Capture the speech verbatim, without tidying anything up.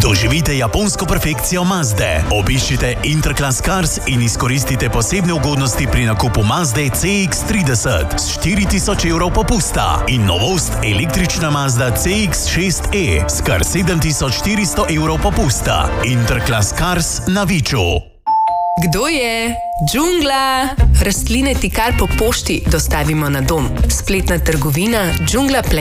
Doživite japonsko perfekcijo Mazde. Obiščite Interclass Cars in izkoristite posebne ugodnosti pri nakupu Mazde C X trideset s štiri tisoč evrov popusta in novost električna Mazda C X šest E s kar sedem tisoč štiristo evrov popusta. Interclass Cars na Viču. Kdo je? Džungla! Rastline ti kar po pošti dostavimo na dom. Spletna trgovina Džungla Play.